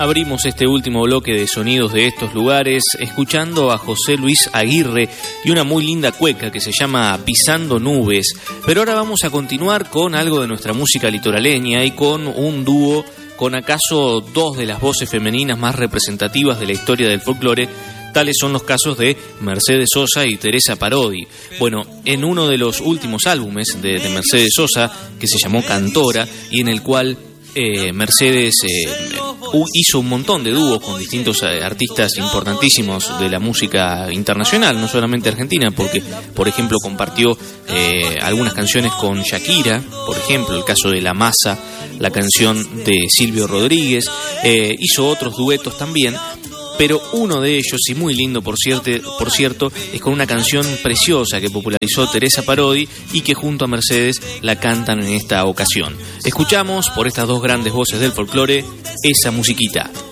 Abrimos este último bloque de sonidos de estos lugares escuchando a José Luis Aguirre y una muy linda cueca que se llama Pisando Nubes. Pero ahora vamos a continuar con algo de nuestra música litoraleña y con un dúo con acaso dos de las voces femeninas más representativas de la historia del folclore. Tales son los casos de Mercedes Sosa y Teresa Parodi. Bueno, en uno de los últimos álbumes de Mercedes Sosa, que se llamó Cantora, y en el cual Mercedes hizo un montón de dúos con distintos artistas importantísimos de la música internacional, no solamente argentina, porque, por ejemplo, compartió algunas canciones con Shakira, por ejemplo, el caso de La Masa, la canción de Silvio Rodríguez, hizo otros duetos también. Pero uno de ellos, y muy lindo por cierto, es con una canción preciosa que popularizó Teresa Parodi y que junto a Mercedes la cantan en esta ocasión. Escuchamos por estas dos grandes voces del folclore esa musiquita.